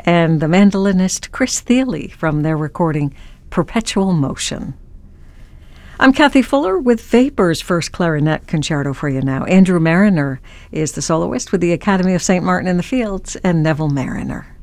and the mandolinist Chris Thile from their recording Perpetual Motion. I'm Kathy Fuller with Vapor's first clarinet concerto for you now. Andrew Marriner is the soloist with the Academy of St. Martin in the Fields, and Neville Marriner.